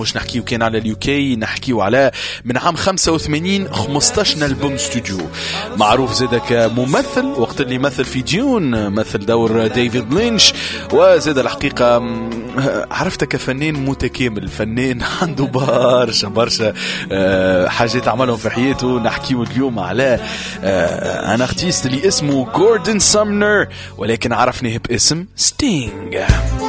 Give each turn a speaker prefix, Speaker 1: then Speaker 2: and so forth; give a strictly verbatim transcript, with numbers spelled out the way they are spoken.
Speaker 1: مش نحكيو كان على اليوكي، نحكيو على من عام خمسة وثمانين خمستاشر ألبوم ستوديو. معروف زيدا كممثل وقت اللي مثل في ديون، مثل دور ديفيد لينش، وزيد الحقيقة عرفته كفنان متكامل، فنان عنده برشا برشا حاجات عملهم في حياته. نحكيو اليوم على ان ارتيست اللي اسمه جوردن سامنر، ولكن عرفناه باسم ستينغ.